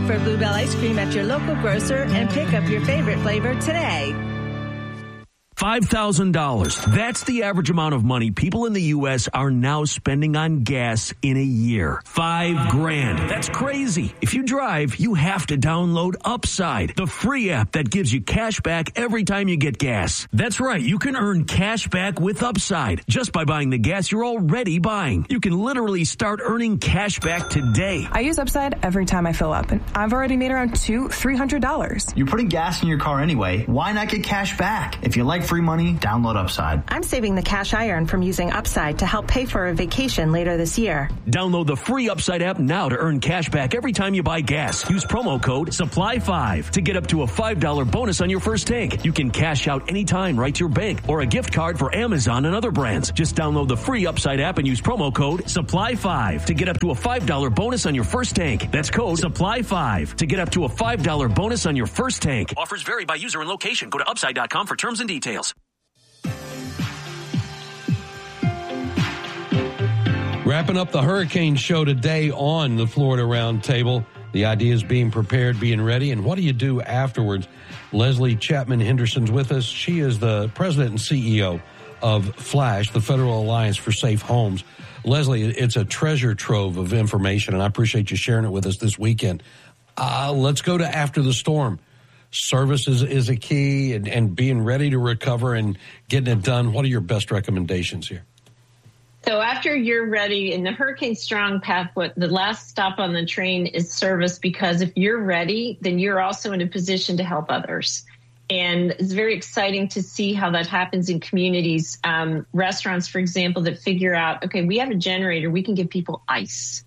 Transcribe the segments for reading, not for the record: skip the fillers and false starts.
for Bluebell ice cream at your local grocer and pick up your favorite flavor today. $5,000. That's the average amount of money people in the U.S. are now spending on gas in a year. $5,000. That's crazy. If you drive, you have to download Upside, the free app that gives you cash back every time you get gas. That's right. You can earn cash back with Upside just by buying the gas you're already buying. You can literally start earning cash back today. I use Upside every time I fill up, and I've already made around $300. You're putting gas in your car anyway. Why not get cash back? If you like free money, download Upside. I'm saving the cash I earn from using Upside to help pay for a vacation later this year. Download the free Upside app now to earn cash back every time you buy gas. Use promo code SUPPLY5 to get up to a $5 bonus on your first tank. You can cash out anytime right to your bank or a gift card for Amazon and other brands. Just download the free Upside app and use promo code SUPPLY5 to get up to a $5 bonus on your first tank. That's code SUPPLY5 to get up to a $5 bonus on your first tank. Offers vary by user and location. Go to Upside.com for terms and details. Wrapping up the hurricane show today on the Florida Roundtable. The idea is being prepared, being ready, and what do you do afterwards? Leslie Chapman Henderson's with us. She is the president and CEO of FLASH, the Federal Alliance for Safe Homes. Leslie, it's a treasure trove of information, and I appreciate you sharing it with us this weekend. Let's go to after the storm. Service is a key, and being ready to recover and getting it done. What are your best recommendations here? So after you're ready in the Hurricane Strong path, the last stop on the train is service, because if you're ready, then you're also in a position to help others. And it's very exciting to see how that happens in communities. Restaurants, for example, that figure out, okay, we have a generator, we can give people ice.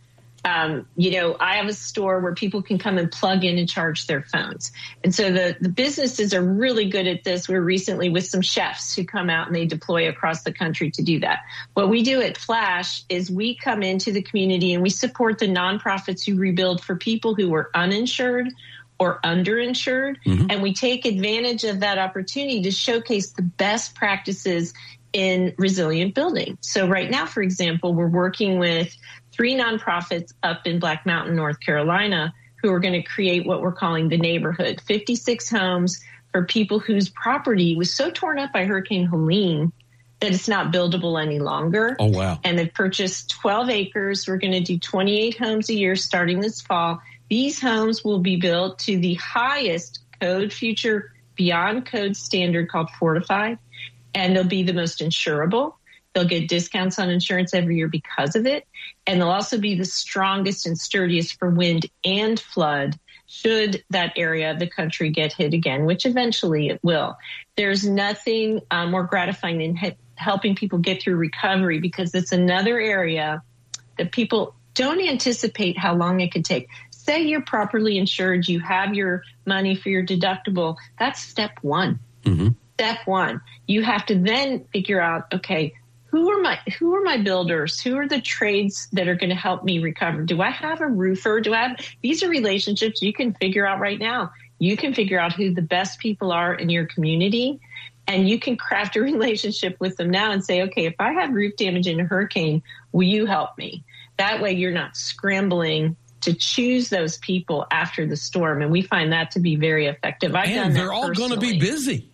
I have a store where people can come and plug in and charge their phones. And so the businesses are really good at this. We're recently with some chefs who come out and they deploy across the country to do that. What we do at FLASH is we come into the community and we support the nonprofits who rebuild for people who are uninsured or underinsured. Mm-hmm. And we take advantage of that opportunity to showcase the best practices in resilient building. So right now, for example, we're working with 3 nonprofits up in Black Mountain, North Carolina, who are going to create what we're calling the neighborhood, 56 homes for people whose property was so torn up by Hurricane Helene that it's not buildable any longer. Oh, wow. And they've purchased 12 acres. We're going to do 28 homes a year starting this fall. These homes will be built to the highest code future beyond code standard called Fortified, and they'll be the most insurable. They'll get discounts on insurance every year because of it. And they'll also be the strongest and sturdiest for wind and flood should that area of the country get hit again, which eventually it will. There's nothing more gratifying than helping people get through recovery, because it's another area that people don't anticipate how long it could take. Say you're properly insured, you have your money for your deductible. That's step one. Mm-hmm. Step one. You have to then figure out, okay, who are my builders? Who are the trades that are going to help me recover? Do I have a roofer? These are relationships you can figure out right now. You can figure out who the best people are in your community, and you can craft a relationship with them now and say, okay, if I have roof damage in a hurricane, will you help me? That way you're not scrambling to choose those people after the storm. And we find that to be very effective. And they're all going to be busy.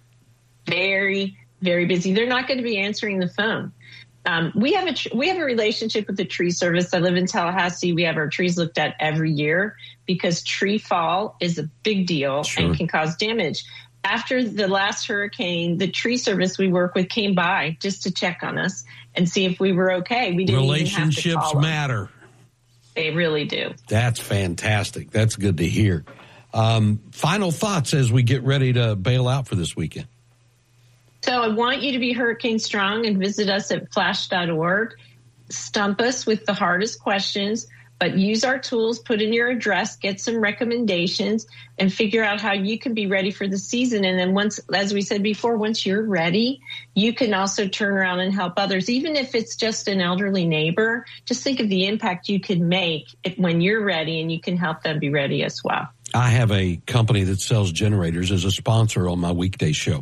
Very, very busy. They're not going to be answering the phone. We have a relationship with the tree service. I live in Tallahassee. We have our trees looked at every year because tree fall is a big deal and can cause damage. After the last hurricane, the tree service we work with came by just to check on us and see if we were okay. We didn't Relationships even have to call matter. them. They really do. That's fantastic. That's good to hear. Final thoughts as we get ready to bail out for this weekend. So I want you to be hurricane strong and visit us at flash.org. Stump us with the hardest questions, but use our tools, put in your address, get some recommendations, and figure out how you can be ready for the season. And then once, as we said before, once you're ready, you can also turn around and help others. Even if it's just an elderly neighbor, just think of the impact you could make when you're ready, and you can help them be ready as well. I have a company that sells generators as a sponsor on my weekday show.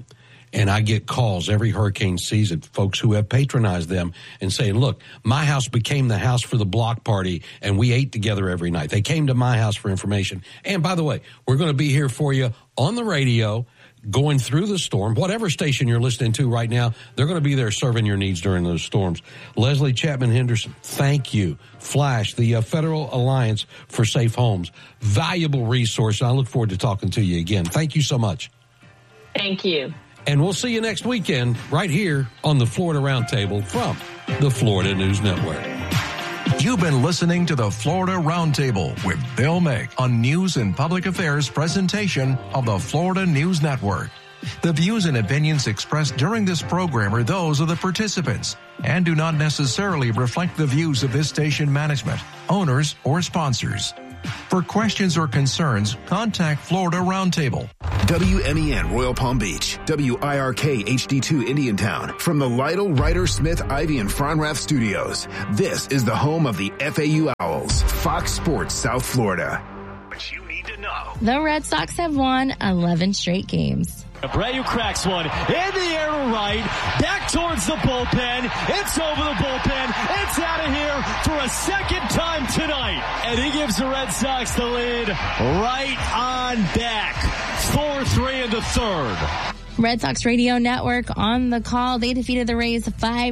And I get calls every hurricane season, folks who have patronized them and saying, look, my house became the house for the block party, and we ate together every night. They came to my house for information. And by the way, we're going to be here for you on the radio, going through the storm. Whatever station you're listening to right now, they're going to be there serving your needs during those storms. Leslie Chapman Henderson, thank you. Flash, the Federal Alliance for Safe Homes. Valuable resource. I look forward to talking to you again. Thank you so much. Thank you. And we'll see you next weekend right here on the Florida Roundtable from the Florida News Network. You've been listening to the Florida Roundtable with Bill Mick on News and Public Affairs presentation of the Florida News Network. The views and opinions expressed during this program are those of the participants and do not necessarily reflect the views of this station management, owners, or sponsors. For questions or concerns, contact Florida Roundtable. WMEN Royal Palm Beach, WIRK HD2 Indiantown. From the Lytle, Ryder, Smith, Ivy, and Fronrath studios, this is the home of the FAU Owls, Fox Sports South Florida. What you need to know. The Red Sox have won 11 straight games. Abreu cracks one in the air to right, back towards the bullpen. It's over the bullpen. It's out of here for a second time tonight. And he gives the Red Sox the lead right on back. 4-3 in the third. Red Sox Radio Network on the call. They defeated the Rays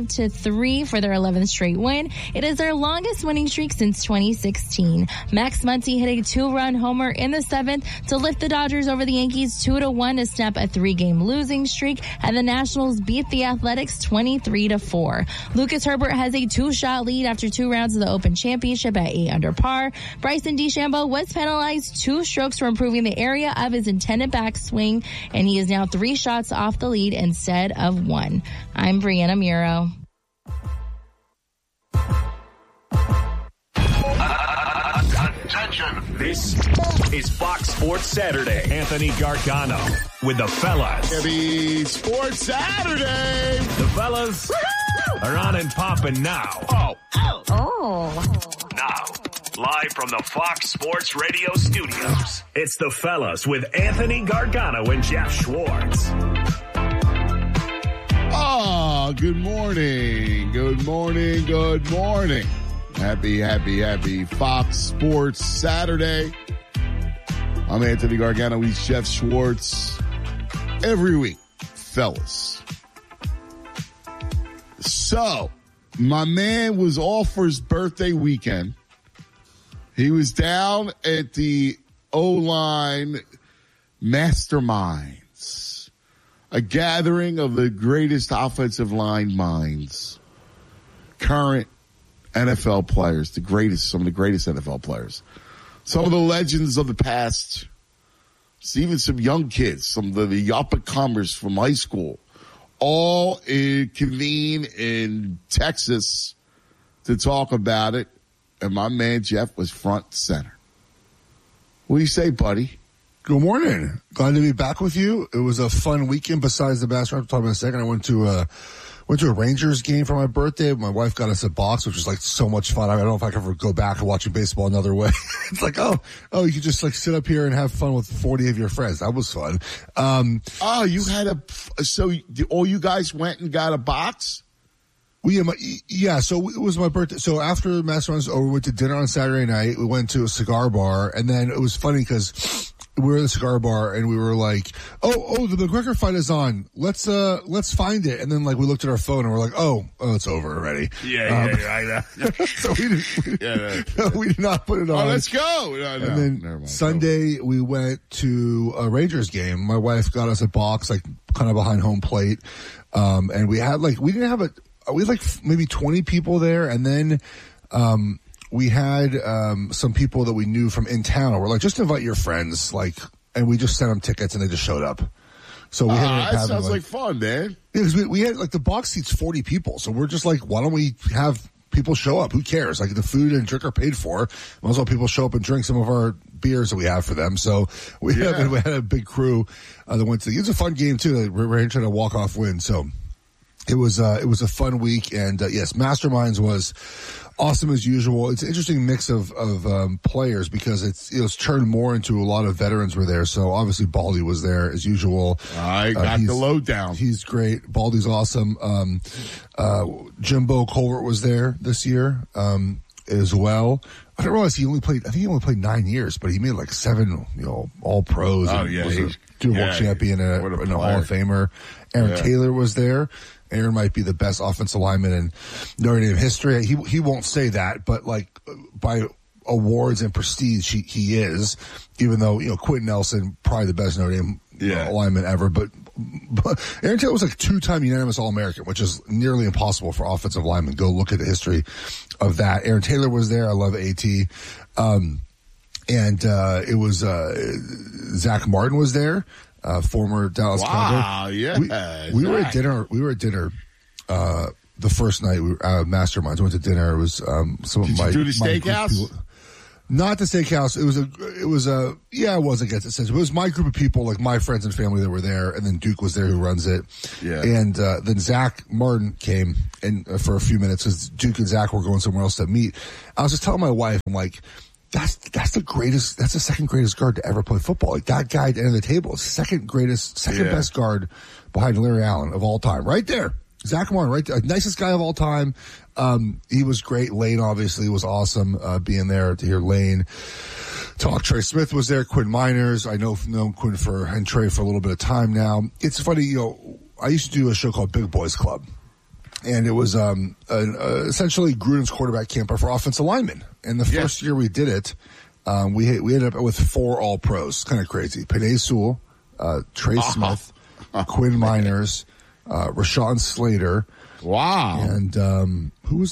5-3 for their 11th straight win. It is their longest winning streak since 2016. Max Muncy hit a 2-run homer in the 7th to lift the Dodgers over the Yankees 2-1 to snap a 3-game losing streak, and the Nationals beat the Athletics 23-4. Lucas Herbert has a 2-shot lead after 2 rounds of the Open Championship at 8 under par. Bryson DeChambeau was penalized 2 strokes for improving the area of his intended backswing, and he is now 3 shots off the lead instead of 1. I'm Brianna Muro. Attention. This is Fox Sports Saturday. Anthony Gargano with the fellas. Happy Sports Saturday. The fellas are on and popping now. Now, live from the Fox Sports Radio studios, it's the fellas with Anthony Gargano and Jeff Schwartz. Good morning. Good morning. Good morning. Happy Fox Sports Saturday. I'm Anthony Gargano. He's Jeff Schwartz. Every week, fellas. So, my man was off for his birthday weekend. He was down at the O-Line Masterminds, a gathering of the greatest offensive line minds, current NFL players, some of the greatest NFL players, some of the legends of the past, even some young kids, some of the up-and-comers from high school, all convene in Texas to talk about it. And my man Jeff was front and center. What do you say, buddy? Good morning. Glad to be back with you. It was a fun weekend besides the basketball. I'll talk about in a second. I went to a Rangers game for my birthday. My wife got us a box, which was like so much fun. I don't know if I can ever go back to watching baseball another way. It's like, oh, you could just like sit up here and have fun with 40 of your friends. That was fun. You had so all you guys went and got a box? So it was my birthday. So after Masterminds over, we went to dinner on Saturday night. We went to a cigar bar, and then it was funny because we were in the cigar bar and we were like, oh, the McGregor fight is on. Let's find it. And then like we looked at our phone and we're like, oh, it's over already. Yeah. So we did not put it on. Oh, let's go. And then Sunday we went to a Rangers game. My wife got us a box, like kind of behind home plate. And we had we had maybe 20 people there. And then, we had some people that we knew from in town. We're like, just invite your friends, and we just sent them tickets, and they just showed up. So we had that sounds like fun, man. Yeah, because we had the box seats 40 people, so we're just like, why don't we have people show up? Who cares? Like the food and drink are paid for. Might as well people show up and drink some of our beers that we have for them. So we had a big crew that went to. It was a fun game too. We were trying to walk off win. So. It was a fun week, and yes, Masterminds was awesome as usual. It's an interesting mix of players because it's turned more into a lot of veterans were there. So obviously Baldy was there as usual. I got the lowdown. He's great. Baldy's awesome. Jimbo Colbert was there this year as well. I don't realize he only played 9 years, but he made like 7, all pros. Oh, and yeah. was a Super Bowl champion and a Hall of Famer. Aaron Taylor was there. Aaron might be the best offensive lineman in Notre Dame history. He won't say that, but like by awards and prestige, he is. Even though Quentin Nelson probably the best Notre Dame lineman ever, but Aaron Taylor was like 2-time unanimous All-American, which is nearly impossible for offensive linemen. Go look at the history of that. Aaron Taylor was there. I love AT. And it was Zach Martin was there. Former Dallas Cowboy. Wow, yeah. We were at dinner. The first night we Masterminds. Went to dinner. It was some of my. Did you do the steakhouse? Not the steakhouse. It was I guess it says it was my group of people, like my friends and family that were there, and then Duke was there who runs it. Yeah. And then Zach Martin came in for a few minutes because Duke and Zach were going somewhere else to meet. I was just telling my wife, I'm like, that's the second greatest guard to ever play football. Like that guy at the end of the table is second best guard behind Larry Allen of all time. Right there. Zach Martin, right there. Nicest guy of all time. He was great. Lane obviously was awesome, being there to hear Lane talk. Trey Smith was there. Quinn Miners. I know Quinn and Trey for a little bit of time now. It's funny, I used to do a show called Big Boys Club. And it was essentially Gruden's quarterback camp for offensive linemen. And the first year we did it, we ended up with 4 All-Pros. Kind of crazy. Penei Sewell, Trey Smith, Quinn Miners, Rashawn Slater. Wow. And who's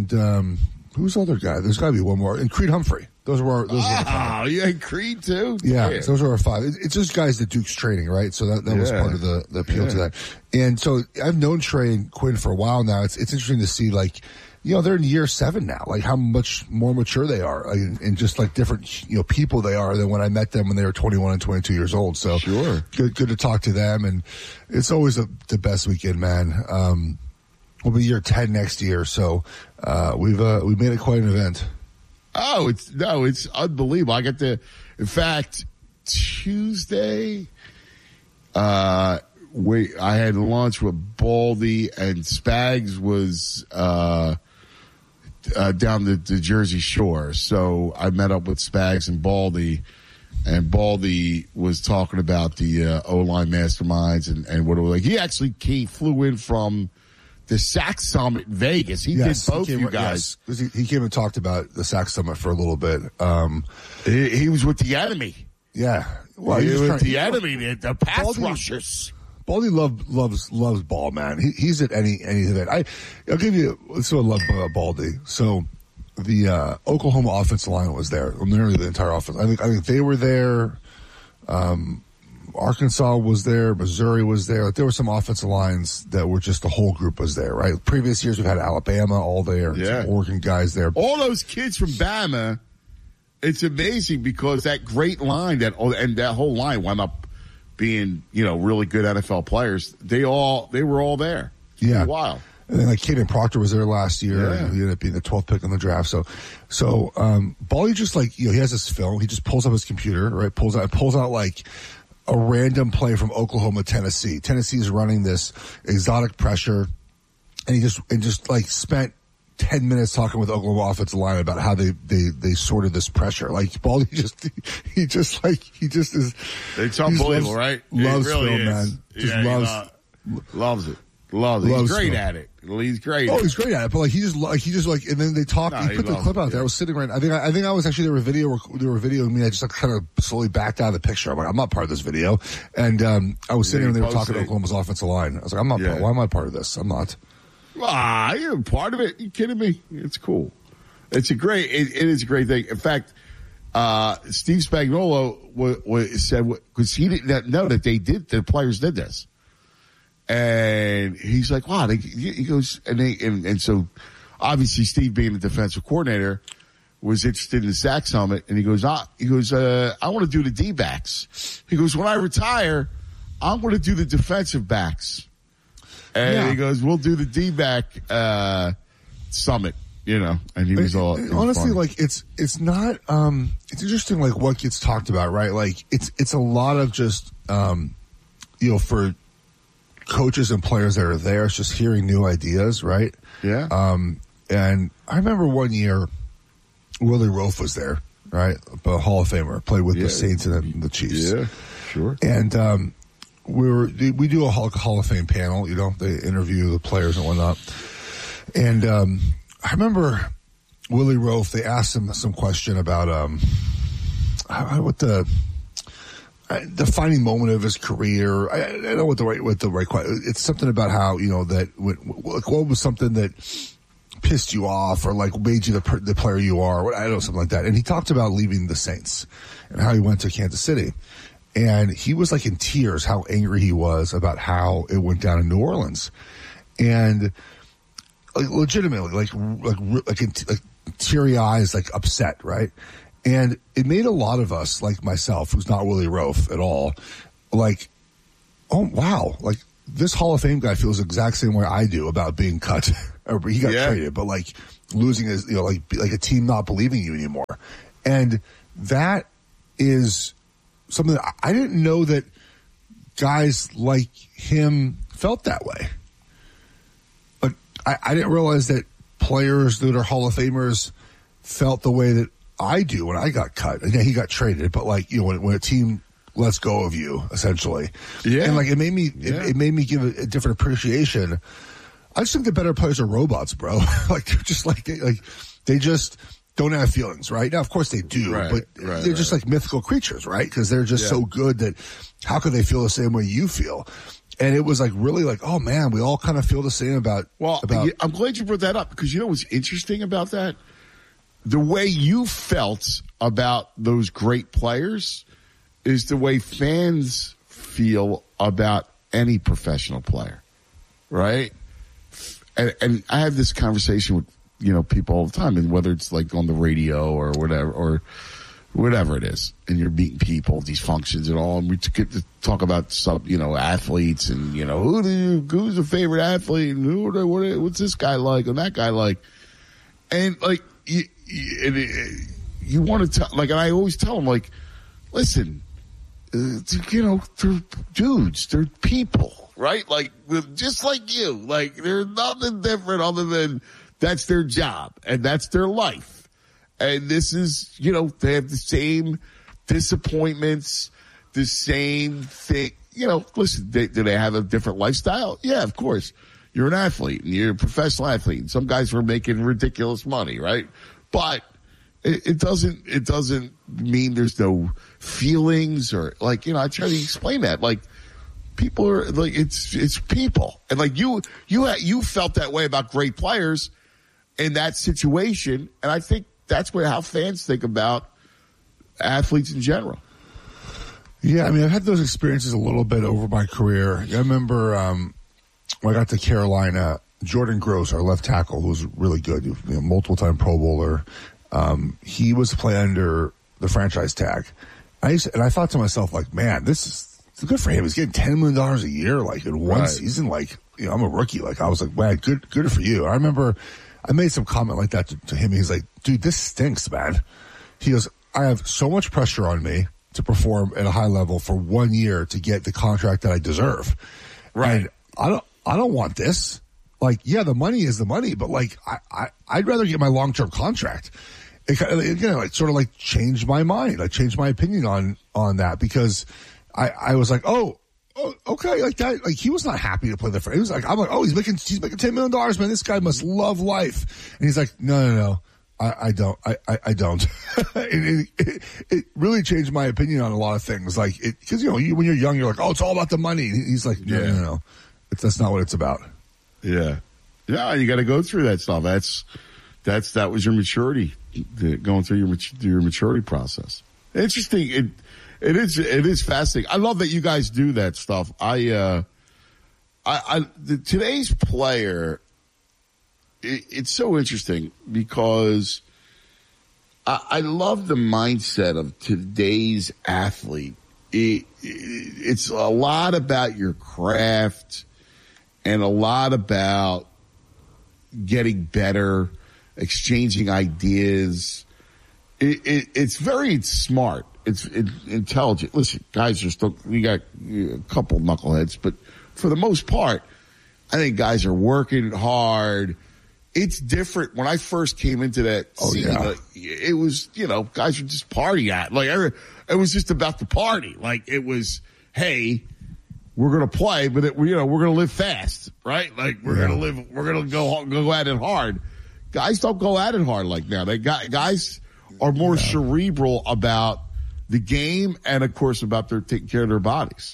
the other guy? There's got to be one more. And Creed Humphrey. Those were the 5. Oh, you had Creed too? Yeah, those were our 5. It's just guys that Duke's training, right? So that was part of the appeal to that. And so I've known Trey and Quinn for a while now. It's interesting to see, like, they're in year 7 now, like how much more mature they are and just like different, people they are than when I met them when they were 21 and 22 years old. So good to talk to them. And it's always the best weekend, man. We'll be year 10 next year. So, we've made it quite an event. Oh, it's unbelievable. I got in fact, Tuesday, I had lunch with Baldy and Spags was, down the Jersey Shore. So I met up with Spags and Baldy was talking about the, O-line masterminds and what it was like. He actually flew in from the SAC Summit in Vegas. He did both you guys. Yes. He came and talked about the SAC Summit for a little bit. He was with the enemy. Yeah. Well, he was with the enemy, the pass rushers. Baldy loves ball, man. He's at any event. I'll give you, so I love Baldy. So the Oklahoma offensive line was there. Nearly the entire offense. I think they were there. Arkansas was there. Missouri was there. Like, there were some offensive lines that were just the whole group was there, right? Previous years we've had Alabama all there. Yeah. Some Oregon guys there. All those kids from Bama, it's amazing because that great line and that whole line wound up being, really good NFL players. They were all there. Yeah. Wow. And then like Caden Proctor was there last year. Yeah. And he ended up being the 12th pick in the draft. So Baldy just like, he has this film. He just pulls up his computer, right? Pulls out like a random play from Oklahoma, Tennessee. Tennessee's running this exotic pressure, and he just like spent 10 minutes talking with Oklahoma offensive line about how they sorted this pressure. Like Baldy is. It's unbelievable, right? Loves it really film, is. man. Just loves it. He's great at it. He's great. Oh, he's great at it. But like he just and then they talk. He put the clip out there. I was sitting right. I think I was actually they were videoing me. I just like kind of slowly backed out of the picture. I'm like, I'm not part of this video. And I was sitting there and they were talking to Oklahoma's offensive line. I was like, I'm not. Why am I part of this? I'm not. You're part of it. You kidding me? It's cool. It is a great thing. In fact, Steve Spagnuolo said because he didn't know that the players did this. And he's like, wow, he goes, and so obviously Steve being the defensive coordinator was interested in the SAC Summit. And he goes, I want to do the D-backs. He goes, when I retire, I'm going to do the defensive backs. And he goes, we'll do the D-back summit, and he was all. Honestly, like it's not. It's interesting, like what gets talked about, right? Like it's a lot of just, for coaches and players that are there, it's just hearing new ideas, right? Yeah. And I remember one year, Willie Roaf was there, right? A Hall of Famer, played with the Saints and the Chiefs. Yeah, sure. And we do a Hall of Fame panel, they interview the players and whatnot. And I remember Willie Roaf, they asked him some question about what the defining moment of his career. I don't know what the right question. It's something about how, what was something that pissed you off or like made you the player you are. I don't know, something like that. And he talked about leaving the Saints and how he went to Kansas City. And he was like in tears how angry he was about how it went down in New Orleans. And like legitimately, like teary eyes, like upset, right? And it made a lot of us, like myself, who's not Willie Roaf at all, like, oh wow, like this Hall of Fame guy feels the exact same way I do about being cut. Or he got traded, but like losing his, like a team not believing you anymore. And that is something that I didn't know that guys like him felt that way. But I didn't realize that players that are Hall of Famers felt the way that I do when I got cut. Again, he got traded, but like, when a team lets go of you, essentially. Yeah. And like, it made me give a different appreciation. I just think the better players are robots, bro. Like, they're just they just don't have feelings, right? Now, of course they do, but they're just like mythical creatures, right? Because they're just so good that how could they feel the same way you feel? And it was like really like, oh man, we all kind of feel the same about. I'm glad you brought that up because what's interesting about that? The way you felt about those great players is the way fans feel about any professional player, right? And I have this conversation with, people all the time, and whether it's like on the radio or whatever it is, and you're meeting people, these functions and all, and we get to talk about some, athletes and, who's a favorite athlete and what's this guy like and that guy like. And like, you want to tell, like, and I always tell them, like, listen, they're dudes, they're people, right? Like, just like you, like, there's nothing different other than that's their job and that's their life. And this is, they have the same disappointments, the same thing. Listen, do they have a different lifestyle? Yeah, of course. You're an athlete and you're a professional athlete. And some guys were making ridiculous money, right? But it doesn't mean there's no feelings or like, I try to explain that. Like, people are like, it's people. And like you felt that way about great players in that situation. And I think that's how fans think about athletes in general. Yeah. I mean, I've had those experiences a little bit over my career. I remember, when I got to Carolina, Jordan Gross, our left tackle, who was really good, multiple-time Pro Bowler, he was playing under the franchise tag. I thought to myself, like, man, it's good for him. He's getting $10 million a year, like, in one season. Like, I'm a rookie. Like, I was like, man, good for you. I remember I made some comment like that to him. He's like, dude, this stinks, man. He goes, I have so much pressure on me to perform at a high level for 1 year to get the contract that I deserve. Right. And I don't want this. Like, yeah, the money is the money, but like, I'd rather get my long-term contract. It sort of like changed my mind. I changed my opinion on that because I was like, oh, okay, like that. Like, he was not happy to play the front. He was like, I'm like, oh, he's making $10 million, man. This guy must love life. And he's like, no. I don't. I don't. It really changed my opinion on a lot of things. Like, because when you're young, you're like, oh, it's all about the money. And he's like, no. That's not what it's about. Yeah. You got to go through that stuff. That was your maturity, going through your maturity process. Interesting. It is fascinating. I love that you guys do that stuff. Today's player, it's so interesting because I love the mindset of today's athlete. It's a lot about your craft and a lot about getting better, exchanging ideas. It's very smart. It's intelligent. Listen, guys we got a couple knuckleheads, but for the most part, I think guys are working hard. It's different. When I first came into that scene, it was, guys were just party at. Like, it was just about the party. Like, it was, hey, we're going to play, but we're going to live fast, right? Like, we're going to go at it hard. Guys don't go at it hard like now. Guys are more cerebral about the game and, of course, about taking care of their bodies.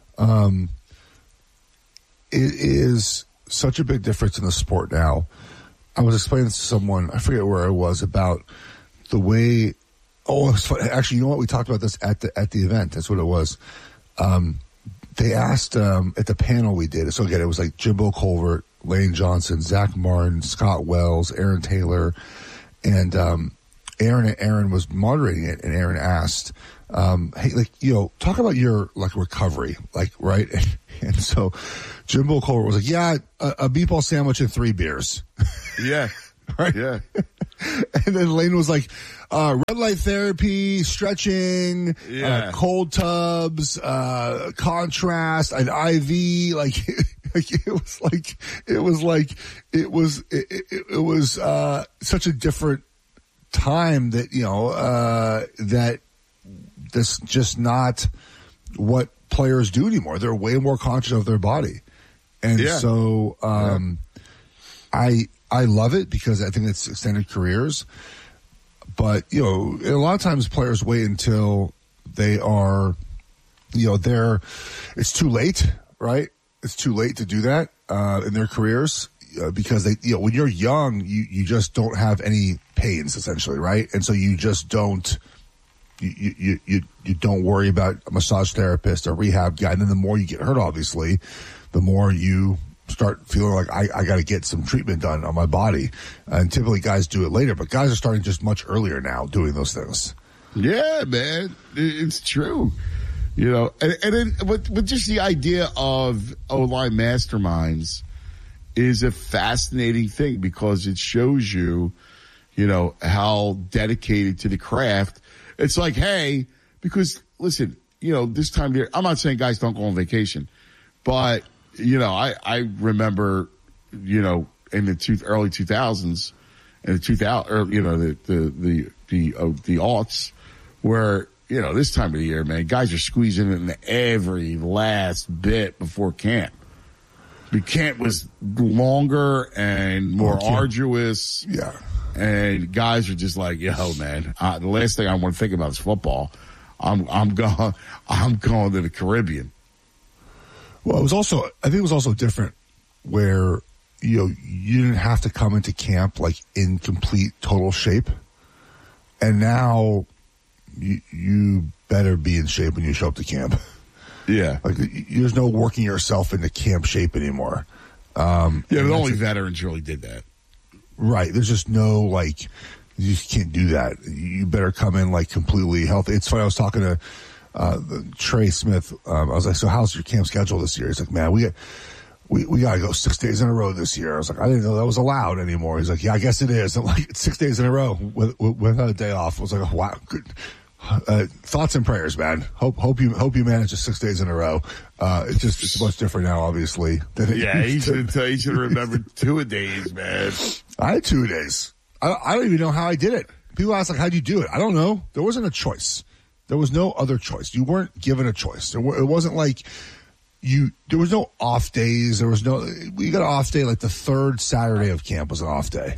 It is such a big difference in the sport now. I was explaining to someone, I forget where I was, about the way. Oh, it's funny. Actually, you know what? We talked about this at the event. That's what it was. They asked at the panel we did. So again, it was like Jimbo Colbert, Lane Johnson, Zach Martin, Scott Wells, Aaron Taylor, and Aaron was moderating it, and Aaron asked, hey, talk about your, recovery, right? And so Jimbo Colbert was like, yeah, a meatball sandwich and 3 beers. Yeah. Right? Yeah. And then Lane was like, red light therapy, stretching, cold tubs, contrast, an IV, it was such a different time that, that that's just not what players do anymore. They're way more conscious of their body. And so, I love it because I think it's extended careers. But, a lot of times players wait until they are, it's too late, right? It's too late to do that, in their careers, because when you're young, you just don't have any pains essentially, right? And so you just don't, you don't worry about a massage therapist or rehab guy. And then the more you get hurt, obviously, the more you start feeling like I got to get some treatment done on my body. And typically guys do it later, but guys are starting just much earlier now doing those things. Yeah, man. It's true. And then, but just the idea of O-line masterminds is a fascinating thing because it shows you, how dedicated to the craft. It's like, hey, because listen, this time of year, I'm not saying guys don't go on vacation, but I remember, in the early 2000s and the aughts where, this time of the year, man, guys are squeezing in every last bit before camp. The camp was longer and more arduous. Yeah. And guys are just like, yo, man, the last thing I want to think about is football. I'm going to the Caribbean. Well, I think it was also different where, you didn't have to come into camp in complete total shape. And now you better be in shape when you show up to camp. Yeah. There's no working yourself into camp shape anymore. The only veterans really did that. Right. There's just no, you just can't do that. You better come in, completely healthy. It's funny. I was talking to Trey Smith. I was like, so how's your camp schedule this year? He's like, man, we got to go 6 days in a row this year. I was like, I didn't know that was allowed anymore. He's like, yeah, I guess it is. I'm like, it's 6 days in a row without a day off. I was like, oh, wow. Good. Thoughts and prayers, man. Hope you manage the 6 days in a row. It's much different now, obviously. He should have remembered 2 days, man. I had 2 days. I don't even know how I did it. People ask, how'd you do it? I don't know. There wasn't a choice. There was no other choice. You weren't given a choice. It wasn't like there was no off days. We got an off day, the third Saturday of camp was an off day.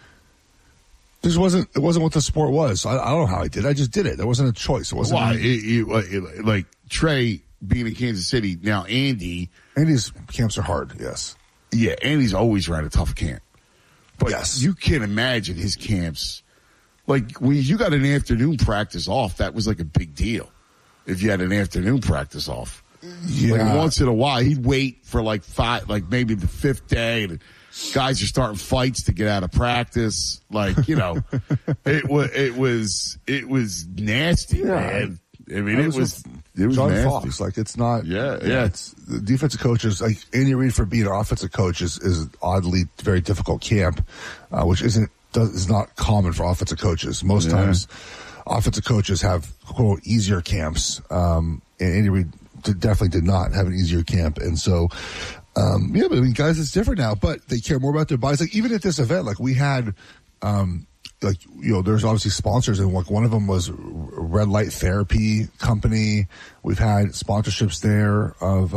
It wasn't what the sport was. I don't know how I did. I just did it. There wasn't a choice. It wasn't. Like Trey being in Kansas City now. Andy's camps are hard. Yes. Yeah, Andy's always ran a tough camp. But yes, you can't imagine his camps. When you got an afternoon practice off, that was a big deal. If you had an afternoon practice off, once in a while, he'd wait for 5, maybe the 5th day, and guys are starting fights to get out of practice. It was nasty, man. I mean, John nasty. Fox. Like, it's not. Yeah. It's the defensive coaches. Like Andy Reid, for being an offensive coach, is oddly very difficult camp, which is not common for offensive coaches. Most times, offensive coaches have quote easier camps, and Andy Reid definitely did not have an easier camp, and so. But I mean, guys, it's different now, but they care more about their bodies. Like, even at this event, like, we had, there's obviously sponsors, and like one of them was Red Light Therapy Company. We've had sponsorships there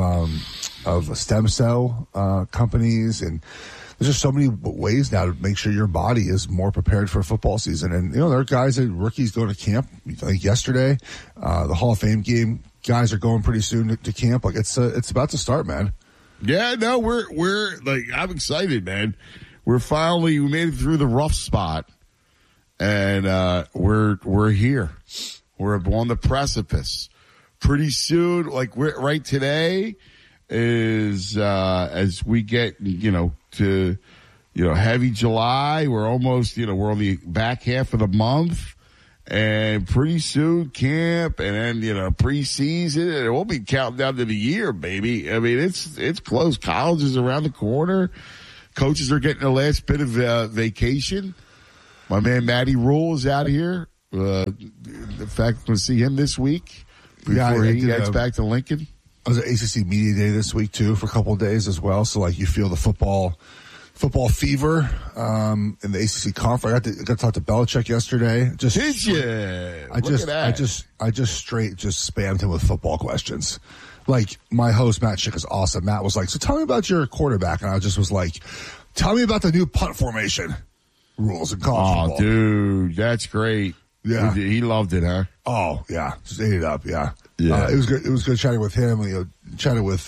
of stem cell companies, and there's just so many ways now to make sure your body is more prepared for football season. And, there are guys and rookies going to camp. I think yesterday, the Hall of Fame game, guys are going pretty soon to camp. Like, it's about to start, man. Yeah, no, we're like, I'm excited, man. We made it through the rough spot, and we're here. We're on the precipice. Pretty soon, like right today is as we get to heavy July. We're almost we're on the back half of the month. And pretty soon camp, and then, preseason, and it won't be counting down to the year, baby. I mean, it's close. College is around the corner. Coaches are getting the last bit of vacation. My man Matty Rule is out here. In fact, I'm going to see him this week before he gets back to Lincoln. I was at ACC Media Day this week too for a couple of days as well. So like, you feel the football fever in the ACC conference. I got to talk to Belichick yesterday. Did you? I just straight spammed him with football questions. Like, my host Matt Schick is awesome. Matt was like, "So tell me about your quarterback," and I just was like, "Tell me about the new punt formation rules in college football." Oh, dude, that's greght. Yeah, he loved it, huh? Oh yeah, just ate it up. Yeah. It was good. It was good chatting with him. Chatted with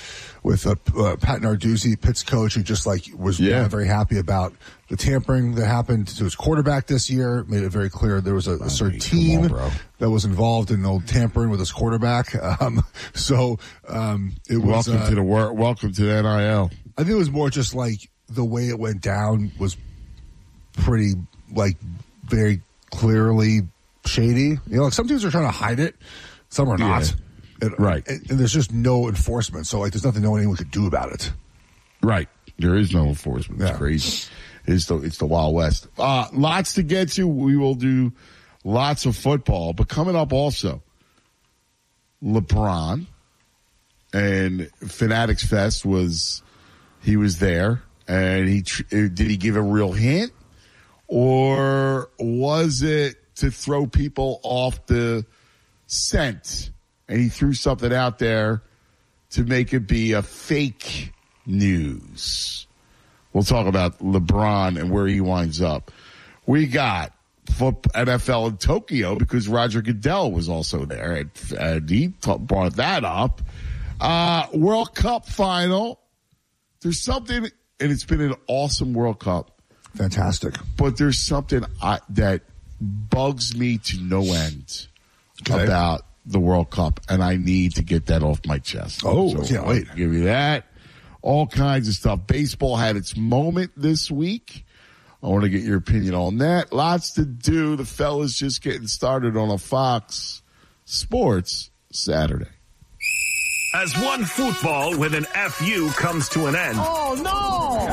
Pat Narduzzi, Pitt's coach, who just was very happy about the tampering that happened to his quarterback this year. Made it very clear there was a certain team that was involved in old tampering with his quarterback. It was welcome to the NIL. I think it was more just like the way it went down was pretty very clearly shady. Some teams are trying to hide it, some are not. Right. And there's just no enforcement. So, there's nothing anyone could do about it. Right. There is no enforcement. It's crazy. It's the Wild West. Lots to get to. We will do lots of football. But coming up also, LeBron and Fanatics Fest he was there. And did he give a real hint? Or was it to throw people off the scent? And he threw something out there to make it be a fake news. We'll talk about LeBron and where he winds up. We got NFL in Tokyo because Roger Goodell was also there, and he brought that up. World Cup final. There's something, and it's been an awesome World Cup. Fantastic. But there's something that bugs me to no end about the World Cup, and I need to get that off my chest. Oh, can't wait. Give you that. All kinds of stuff. Baseball had its moment this week. I want to get your opinion on that. Lots to do. The fellas just getting started on a Fox Sports Saturday. As one football with an FU comes to an end. Oh, no!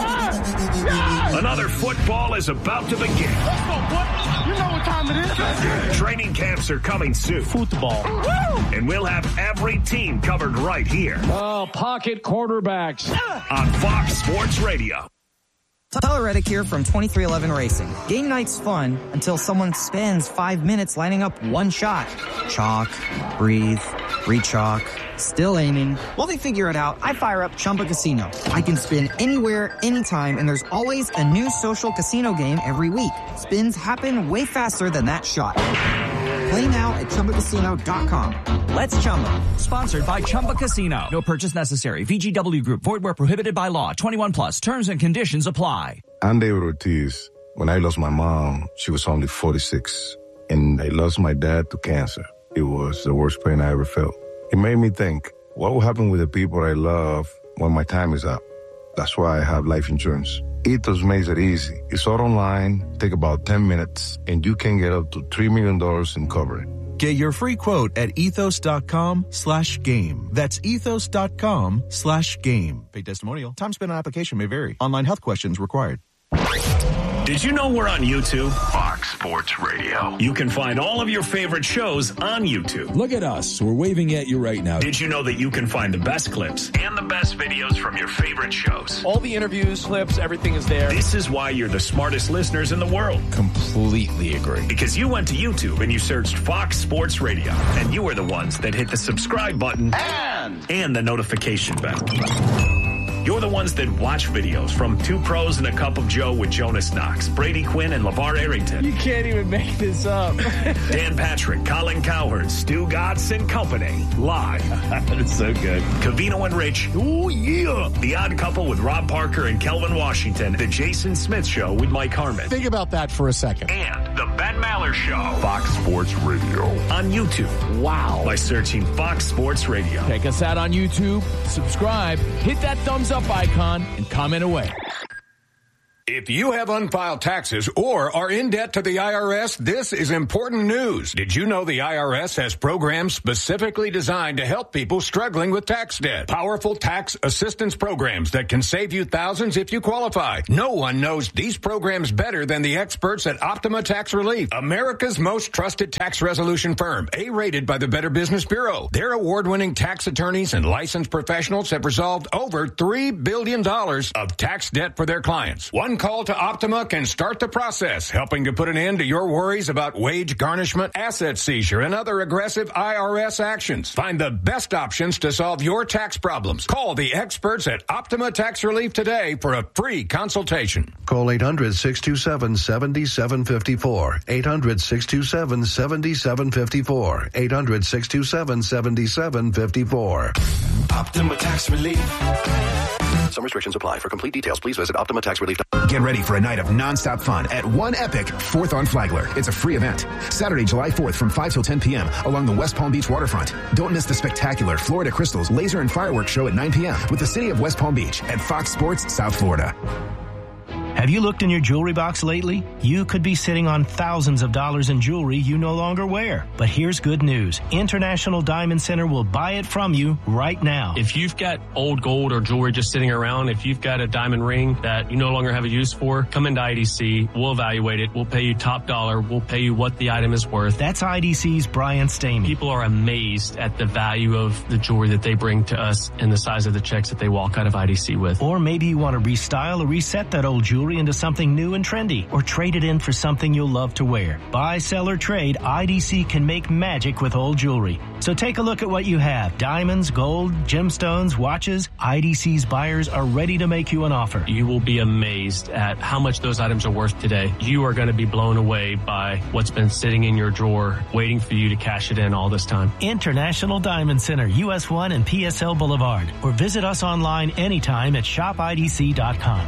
Another football is about to begin. Let's go, boy. You know what time it is. Training camps are coming soon. Football. And we'll have every team covered right here. Oh, pocket quarterbacks. On Fox Sports Radio. Tyler Reddick here from 2311 Racing. Game night's fun until someone spends 5 minutes lining up one shot. Chalk, breathe, re-chalk, still aiming. While they figure it out, I fire up Chumba Casino. I can spin anywhere, anytime, and there's always a new social casino game every week. Spins happen way faster than that shot. Play now at ChumbaCasino.com. Let's Chumba. Sponsored by Chumba Casino. No purchase necessary. VGW Group. Void where prohibited by law. 21 plus. Terms and conditions apply. I'm David Ortiz. When I lost my mom, she was only 46. And I lost my dad to cancer. It was the worst pain I ever felt. It made me think, what will happen with the people I love when my time is up? That's why I have life insurance. Ethos makes it easy. It's all online, take about 10 minutes, and you can get up to $3 million in coverage. Get your free quote at ethos.com/game. That's ethos.com/game. Paid testimonial. Time spent on application may vary. Online health questions required. Did you know we're on YouTube? Fox Sports Radio. You can find all of your favorite shows on YouTube. Look at us. We're waving at you right now. Did you know that you can find the best clips and the best videos from your favorite shows? All the interviews, clips, everything is there. This is why you're the smartest listeners in the world. Completely agree. Because you went to YouTube and you searched Fox Sports Radio, and you were the ones that hit the subscribe button and the notification bell. You're the ones that watch videos from Two Pros and a Cup of Joe with Jonas Knox, Brady Quinn, and LeVar Arrington. You can't even make this up. Dan Patrick, Colin Cowherd, Stu Gatz and Company. Live. That's so good. Covino and Rich. Oh, yeah. The Odd Couple with Rob Parker and Kelvin Washington. The Jason Smith Show with Mike Harmon. Think about that for a second. And the Ben Maller Show. Fox Sports Radio. On YouTube. Wow. By searching Fox Sports Radio. Check us out on YouTube. Subscribe. Hit that thumbs up icon and comment away. If you have unfiled taxes or are in debt to the IRS, this is important news. Did you know the IRS has programs specifically designed to help people struggling with tax debt? Powerful tax assistance programs that can save you thousands if you qualify. No one knows these programs better than the experts at Optima Tax Relief, America's most trusted tax resolution firm, A-rated by the Better Business Bureau. Their award-winning tax attorneys and licensed professionals have resolved over $3 billion of tax debt for their clients. One call to Optima can start the process, helping to put an end to your worries about wage garnishment, asset seizure, and other aggressive IRS actions. Find the best options to solve your tax problems. Call the experts at Optima Tax Relief today for a free consultation. Call 800-627-7754. 800-627-7754. 800-627-7754. Optima Tax Relief. Some restrictions apply. For complete details, please visit OptimaTaxRelief.com. Get ready for a night of nonstop fun at One Epic 4th on Flagler. It's a free event. Saturday, July 4th from 5 till 10 p.m. along the West Palm Beach waterfront. Don't miss the spectacular Florida Crystals Laser and Fireworks Show at 9 p.m. with the city of West Palm Beach at Fox Sports South Florida. Have you looked in your jewelry box lately? You could be sitting on thousands of dollars in jewelry you no longer wear. But here's good news. International Diamond Center will buy it from you right now. If you've got old gold or jewelry just sitting around, if you've got a diamond ring that you no longer have a use for, come into IDC. We'll evaluate it. We'll pay you top dollar. We'll pay you what the item is worth. That's IDC's Brian Stamey. People are amazed at the value of the jewelry that they bring to us and the size of the checks that they walk out of IDC with. Or maybe you want to restyle or reset that old jewelry into something new and trendy, or trade it in for something you'll love to wear. Buy, sell, or trade, IDC can make magic with old jewelry. So take a look at what you have. Diamonds, gold, gemstones, watches. IDC's buyers are ready to make you an offer. You will be amazed at how much those items are worth today. You are going to be blown away by what's been sitting in your drawer, waiting for you to cash it in all this time. International Diamond Center, US 1 and PSL Boulevard. Or visit us online anytime at shopidc.com.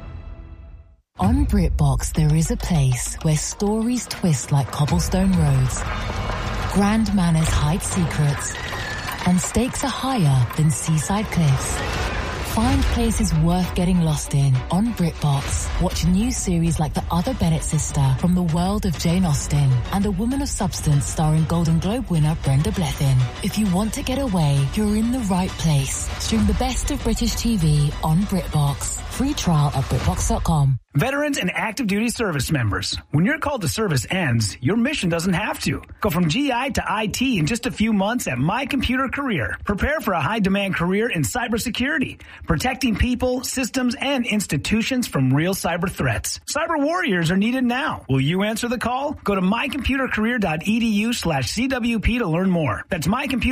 On BritBox, there is a place where stories twist like cobblestone roads, grand manners hide secrets, and stakes are higher than seaside cliffs. Find places worth getting lost in on BritBox. Watch new series like The Other Bennett Sister from the world of Jane Austen and A Woman of Substance starring Golden Globe winner Brenda Blethyn. If you want to get away, you're in the right place. Stream the best of British TV on BritBox. Free trial at BritBox.com. Veterans and active duty service members. When your call to service ends, your mission doesn't have to. Go from GI to IT in just a few months at My Computer Career. Prepare for a high-demand career in cybersecurity, protecting people, systems, and institutions from real cyber threats. Cyber warriors are needed now. Will you answer the call? Go to mycomputercareer.edu/CWP to learn more. That's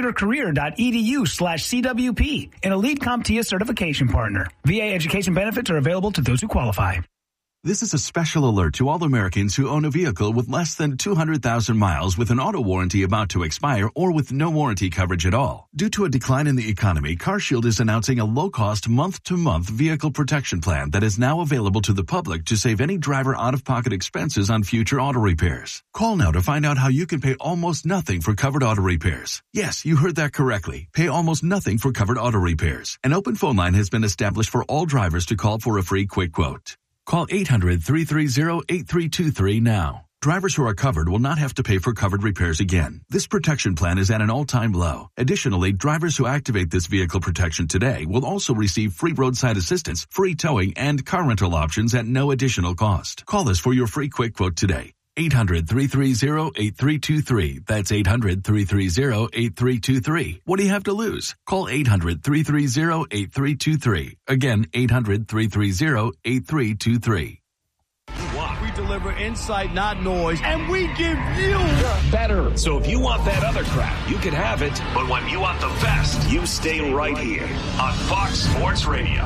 mycomputercareer.edu/CWP, an elite CompTIA certification partner. VA education benefits are available to those who qualify. This is a special alert to all Americans who own a vehicle with less than 200,000 miles with an auto warranty about to expire or with no warranty coverage at all. Due to a decline in the economy, CarShield is announcing a low-cost month-to-month vehicle protection plan that is now available to the public to save any driver out-of-pocket expenses on future auto repairs. Call now to find out how you can pay almost nothing for covered auto repairs. Yes, you heard that correctly. Pay almost nothing for covered auto repairs. An open phone line has been established for all drivers to call for a free quick quote. Call 800-330-8323 now. Drivers who are covered will not have to pay for covered repairs again. This protection plan is at an all-time low. Additionally, drivers who activate this vehicle protection today will also receive free roadside assistance, free towing, and car rental options at no additional cost. Call us for your free quick quote today. 800-330-8323. That's 800-330-8323. What do you have to lose? Call 800-330-8323. Again, 800-330-8323. We deliver insight, not noise, and we give you better. So if you want that other crap, you can have it. But when you want the best, you stay right here on Fox Sports Radio.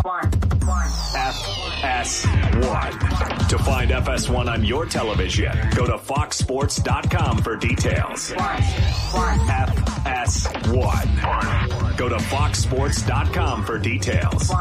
FS1. To find FS1 on your television, go to foxsports.com for details. FS1. Go to foxsports.com for details.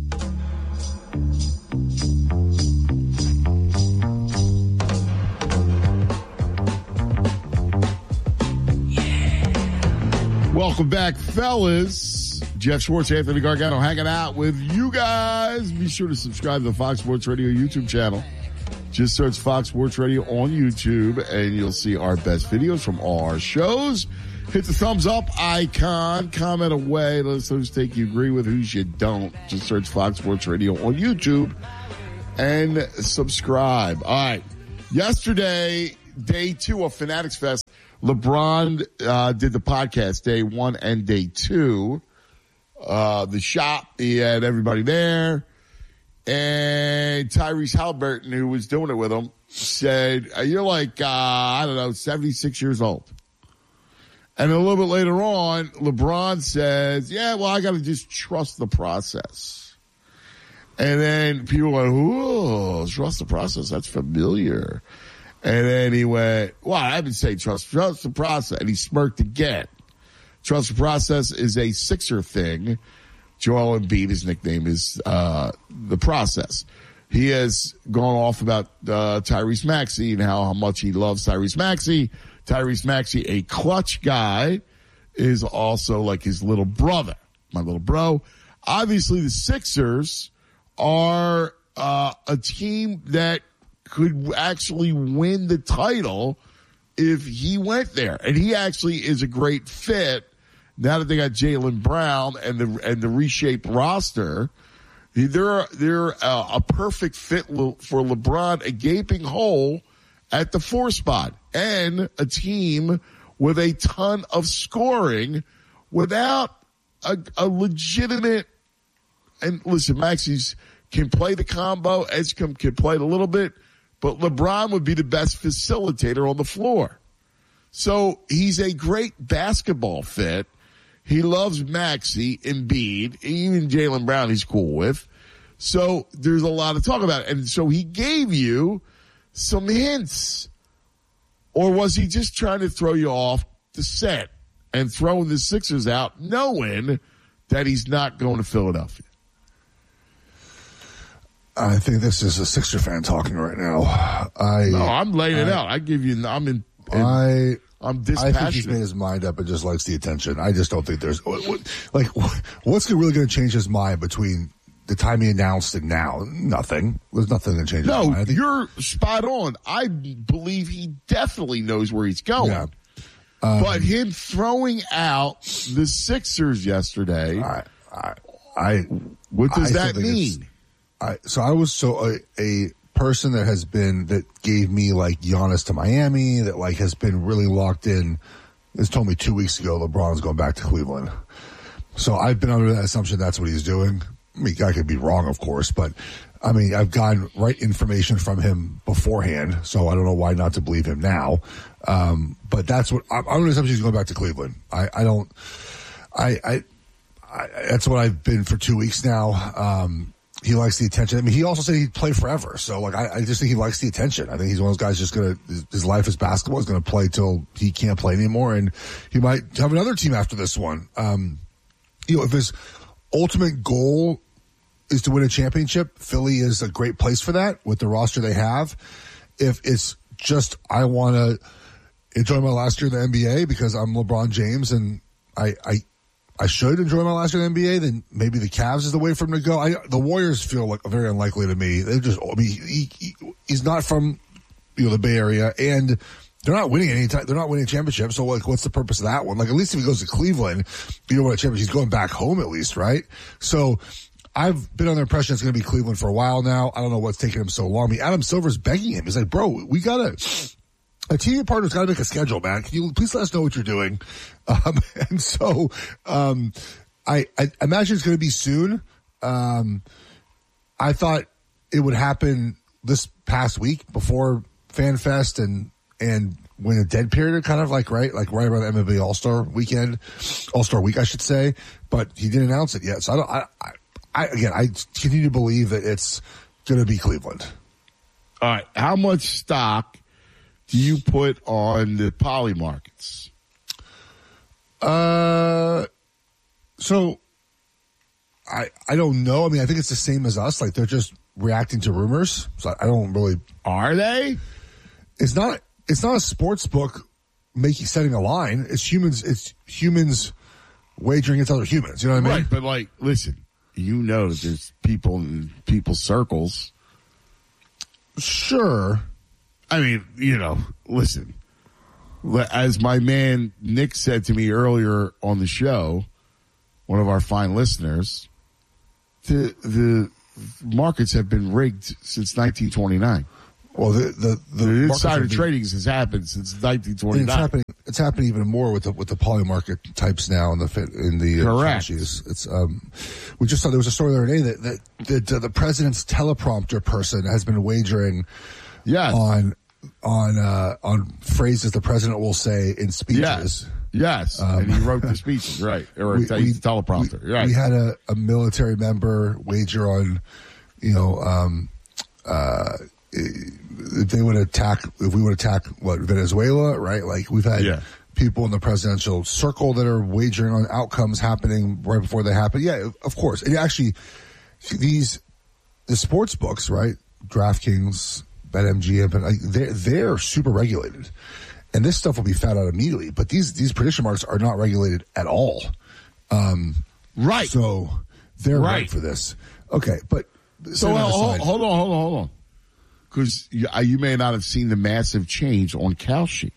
Welcome back, fellas. Jeff Schwartz, Anthony Gargano hanging out with you guys. Be sure to subscribe to the Fox Sports Radio YouTube channel. Just search Fox Sports Radio on YouTube, and you'll see our best videos from all our shows. Hit the thumbs up icon. Comment away. Let us know whose take you agree with, whose you don't. Just search Fox Sports Radio on YouTube and subscribe. All right. Yesterday, day 2 of Fanatics Fest, LeBron did the podcast day 1 and day 2. The shop, he had everybody there. And Tyrese Halliburton, who was doing it with him, said, you're like, 76 years old. And a little bit later on, LeBron says, yeah, well, I got to just trust the process. And then people went, ooh, trust the process. That's familiar. And then he went, well, I didn't say trust the process. And he smirked again. Trust the process is a Sixer thing. Joel Embiid, his nickname is the process. He has gone off about Tyrese Maxey and how much he loves Tyrese Maxey. Tyrese Maxey, a clutch guy, is also like his little brother, my little bro. Obviously, the Sixers are a team that could actually win the title if he went there. And he actually is a great fit now that they got Jaylen Brown and the reshaped roster. They're a perfect fit for LeBron, a gaping hole at the 4 spot, and a team with a ton of scoring without a legitimate. And listen, Maxey's can play the combo. Edgecombe can play it a little bit, but LeBron would be the best facilitator on the floor. So he's a great basketball fit. He loves Maxey, Embiid, even Jaylen Brown he's cool with. So there's a lot to talk about. And so he gave you some hints. Or was he just trying to throw you off the set and throwing the Sixers out knowing that he's not going to Philadelphia? I think this is a Sixer fan talking right now. No, I'm laying it out. I'm dispassionate. I think he's made his mind up and just likes the attention. I just don't think there's what's really going to change his mind between the time he announced and now? Nothing. There's nothing going to change his mind. No, you're spot on. I believe he definitely knows where he's going. Yeah. But him throwing out the Sixers yesterday, what does that mean? So I was a person that gave me like Giannis to Miami, that like has been really locked in. This told me 2 weeks ago LeBron's going back to Cleveland. So I've been under that assumption that's what he's doing. I mean, I could be wrong, of course, but I mean, I've gotten right information from him beforehand, so I don't know why not to believe him now. But that's what I'm under the assumption he's going back to Cleveland. That's what I've been for 2 weeks now. He likes the attention. I mean, he also said he'd play forever. So, like, I just think he likes the attention. I think he's one of those guys his life is basketball. He's going to play till he can't play anymore. And he might have another team after this one. If his ultimate goal is to win a championship, Philly is a great place for that with the roster they have. If it's just, I want to enjoy my last year in the NBA because I'm LeBron James and I should enjoy my last year in the NBA, then maybe the Cavs is the way for him to go. The Warriors feel like very unlikely to me. He's not from the Bay Area, and they're not winning they're not winning a championship. So like, what's the purpose of that one? Like, at least if he goes to Cleveland, you don't win a championship. He's going back home at least, right? So I've been on the impression it's going to be Cleveland for a while now. I don't know what's taking him so long. I mean, Adam Silver's begging him. He's like, bro, a TV partner's got to make a schedule, man. Can you please let us know what you're doing? And so, I imagine it's going to be soon. I thought it would happen this past week before FanFest and when a dead period, kind of like, right? Like right around the MLB All-Star Week, I should say. But he didn't announce it yet. So I continue to believe that it's going to be Cleveland. All right. How much stock do you put on the poly markets? So I don't know. I mean, I think it's the same as us. Like, they're just reacting to rumors. So I don't really. Are they? It's not a sports book setting a line. It's humans wagering against other humans. You know what I mean? Right. But like, listen, that there's people in people's circles. Sure. I mean, listen, as my man Nick said to me earlier on the show, one of our fine listeners, the markets have been rigged since 1929. Well, the insider trading has happened since 1929. It's happening even more with the poly market types now in the correct. Franchises. It's we just saw there was a story the other day that the president's teleprompter person has been wagering on phrases the president will say in speeches. Yes. And he wrote the speeches, right? Or he's the teleprompter. Right. We had a military member wager on, if we would attack Venezuela, right? Like, we've had people in the presidential circle that are wagering on outcomes happening right before they happen. Yeah, of course. And actually, the sports books, right? DraftKings, BetMGM, they're super regulated. And this stuff will be found out immediately. But these prediction markets are not regulated at all. Right. So they're right for this. Okay, but so hold on. Because you may not have seen the massive change on Kalshi.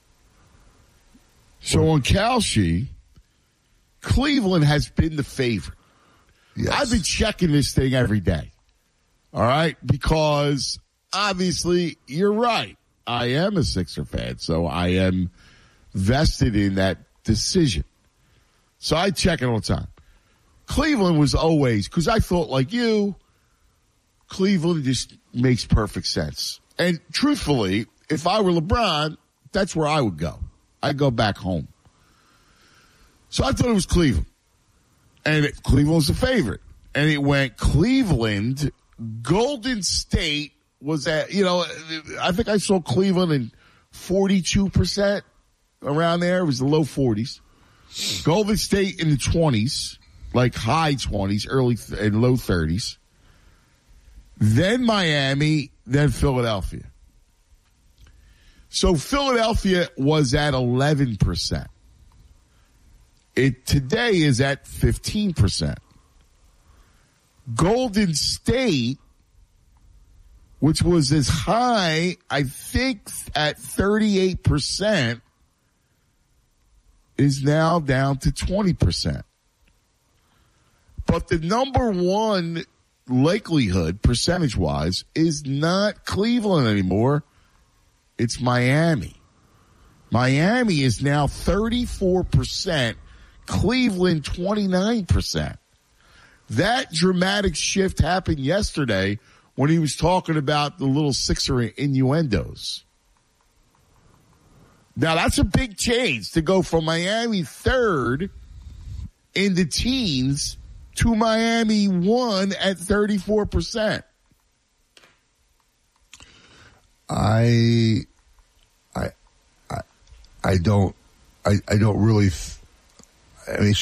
So on Kalshi, Cleveland has been the favorite. Yes. I've been checking this thing every day. All right? Because obviously you're right. I am a Sixer fan, so I am vested in that decision. So I check it all the time. Cleveland was always, because I thought like you, Cleveland just makes perfect sense. And truthfully, if I were LeBron, that's where I would go. I'd go back home. So I thought it was Cleveland. And Cleveland was the favorite. And it went Cleveland, Golden State was at, I think I saw Cleveland in 42% around there. It was the low 40s. Golden State in the 20s, like high 20s, early and low 30s. Then Miami, then Philadelphia. So Philadelphia was at 11%. It today is at 15%. Golden State, which was as high, I think, at 38%, is now down to 20%. But the number one likelihood, percentage-wise, is not Cleveland anymore. It's Miami. Miami is now 34%, Cleveland 29%. That dramatic shift happened yesterday when he was talking about the little Sixer innuendos. Now, that's a big change to go from Miami third in the teens to Miami 1 at 34%. I don't really. I mean,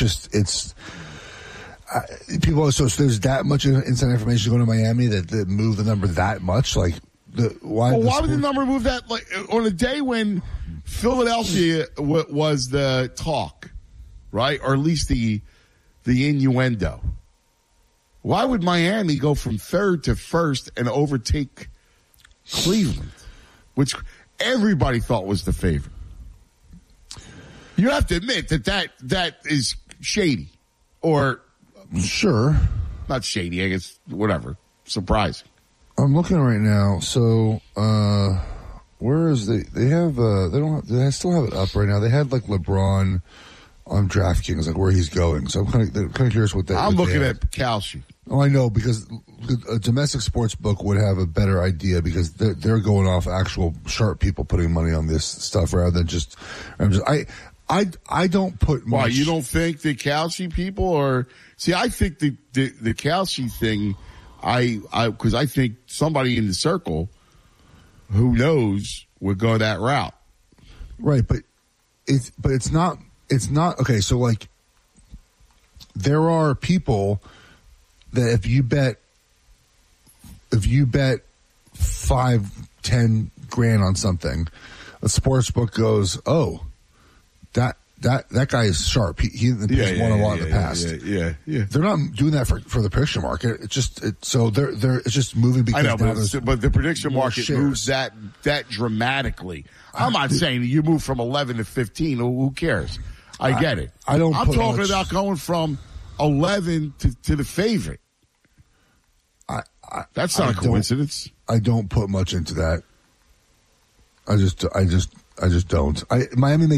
people. So there's that much inside information going to Miami that move the number that much. Like, why would the number move that? Like, on a day when Philadelphia was the talk, right, or at least the innuendo. Why would Miami go from third to first and overtake Cleveland? which everybody thought was the favorite. You have to admit that is shady. Or, sure. Not shady, I guess, whatever. Surprising. I'm looking right now. So, where is they still have it up right now. They had like LeBron on DraftKings, like where he's going. So I'm kind of curious what that. I'm looking at Kalshi. Oh, I know, because a domestic sports book would have a better idea because they're going off actual sharp people putting money on this stuff rather than just. I don't put much. Why, you don't think the Kalshi people are? See, I think the Kalshi thing. Because I think somebody in the circle who knows would go that route. Right, but it's not okay. So like, there are people that if you bet 5-10 grand on something, a sports book goes, oh, that guy is sharp. He won a lot in the past. Yeah. They're not doing that for the prediction market. It's just it's just moving because I know, but the prediction market moves that dramatically. I'm not saying you move from 11 to 15. Who cares? I get it. I'm talking about going from 11 to the favorite. That's not a coincidence. I don't put much into that. I just don't. Miami makes